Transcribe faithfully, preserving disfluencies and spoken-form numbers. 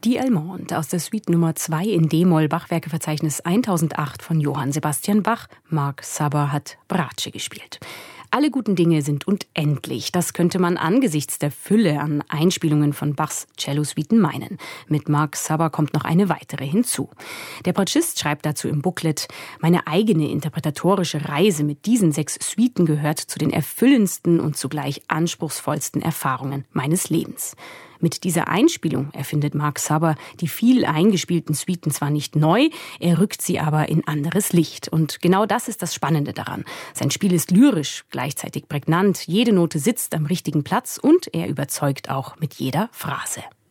Die Allemande aus der Suite Nummer zwei in D-Moll, Bachwerkeverzeichnis tausendacht von Johann Sebastian Bach. Mark Sabber hat Bratsche gespielt. Alle guten Dinge sind unendlich. Das könnte man angesichts der Fülle an Einspielungen von Bachs Cellosuiten meinen. Mit Mark Sabber kommt noch eine weitere hinzu. Der Bratschist schreibt dazu im Booklet: Meine eigene interpretatorische Reise mit diesen sechs Suiten gehört zu den erfüllendsten und zugleich anspruchsvollsten Erfahrungen meines Lebens. Mit dieser Einspielung erfindet Mark Sabber die viel eingespielten Suiten zwar nicht neu, er rückt sie aber in anderes Licht. Und genau das ist das Spannende daran. Sein Spiel ist lyrisch, gleichzeitig prägnant, jede Note sitzt am richtigen Platz und er überzeugt auch mit jeder Phrase.